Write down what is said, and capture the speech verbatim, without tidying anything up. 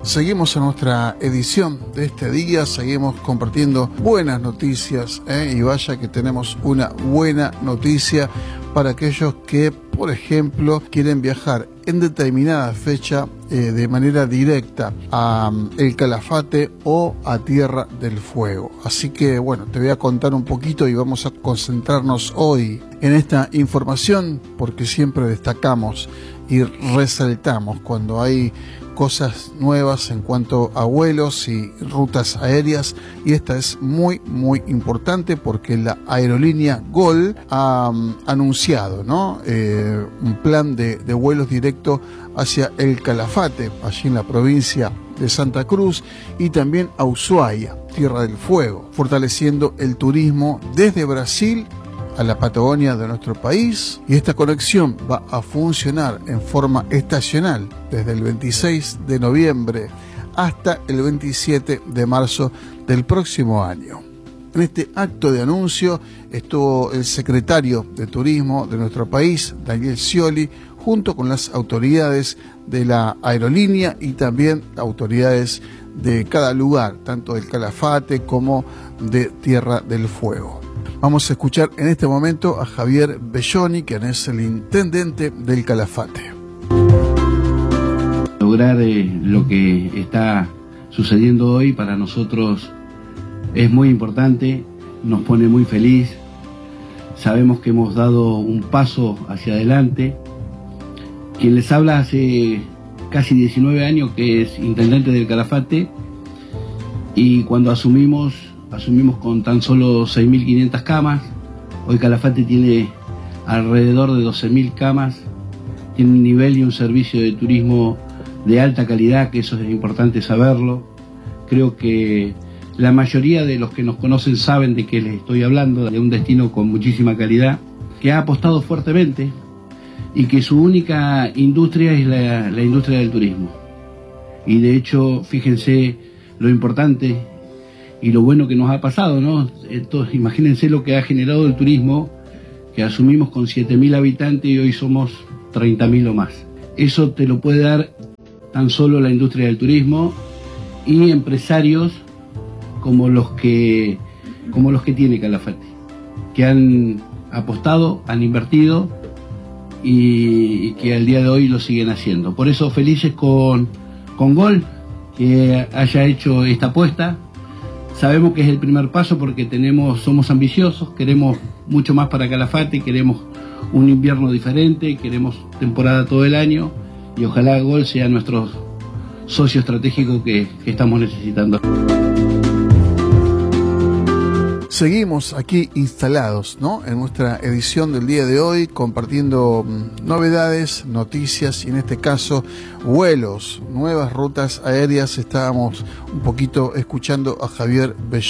Seguimos en nuestra edición de este día, seguimos compartiendo buenas noticias, ¿eh? Y vaya que tenemos una buena noticia para aquellos que, por ejemplo, quieren viajar en determinada fecha eh, de manera directa a um, El Calafate o a Tierra del Fuego. Así que, bueno, te voy a contar un poquito y vamos a concentrarnos hoy en esta información porque siempre destacamos y resaltamos cuando hay cosas nuevas en cuanto a vuelos y rutas aéreas, y esta es muy muy importante porque la aerolínea Gol ha um, anunciado, ¿no? eh, un plan de, de vuelos directos hacia El Calafate, allí en la provincia de Santa Cruz, y también a Ushuaia, Tierra del Fuego, fortaleciendo el turismo desde Brasil a la Patagonia de nuestro país, y esta conexión va a funcionar en forma estacional desde el veintiséis de noviembre hasta el veintisiete de marzo del próximo año. En este acto de anuncio estuvo el secretario de Turismo de nuestro país, Daniel Scioli, junto con las autoridades de la aerolínea y también autoridades de cada lugar, tanto del Calafate como de Tierra del Fuego. Vamos a escuchar en este momento a Javier Belloni, quien es el intendente del Calafate. Lograr eh, lo que está sucediendo hoy para nosotros es muy importante, nos pone muy feliz. Sabemos que hemos dado un paso hacia adelante. Quien les habla hace casi diecinueve años que es intendente del Calafate, y cuando asumimos Asumimos con tan solo seis mil quinientas camas. Hoy Calafate tiene alrededor de doce mil camas. Tiene un nivel y un servicio de turismo de alta calidad, que eso es importante saberlo. Creo que la mayoría de los que nos conocen saben de qué les estoy hablando, de un destino con muchísima calidad, que ha apostado fuertemente y que su única industria es la, la industria del turismo. Y de hecho, fíjense lo importante y lo bueno que nos ha pasado, ¿no? Entonces, imagínense lo que ha generado el turismo, que asumimos con siete mil habitantes y hoy somos treinta mil o más. Eso te lo puede dar tan solo la industria del turismo y empresarios como los que, como los que tiene Calafate, que han apostado, han invertido y, y que al día de hoy lo siguen haciendo. Por eso felices con, con Gol, que haya hecho esta apuesta. Sabemos que es el primer paso porque tenemos, somos ambiciosos, queremos mucho más para Calafate, queremos un invierno diferente, queremos temporada todo el año, y ojalá Gol sea nuestro socio estratégico que, que estamos necesitando. Seguimos aquí instalados, ¿no? En nuestra edición del día de hoy, compartiendo novedades, noticias y en este caso vuelos, nuevas rutas aéreas. Estábamos un poquito escuchando a Javier Belloni.